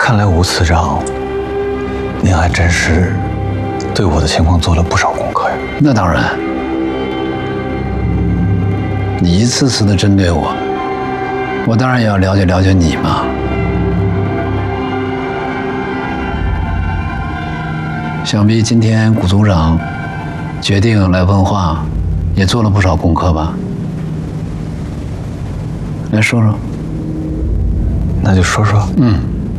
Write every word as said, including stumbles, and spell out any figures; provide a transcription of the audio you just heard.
看来吴次长，您还真是对我的情况做了不少功课呀。 那当然，你一次次的针对我，我当然也要了解了解你嘛。想必今天古组长决定来问话，也做了不少功课吧？来说说。 那就说说。 嗯。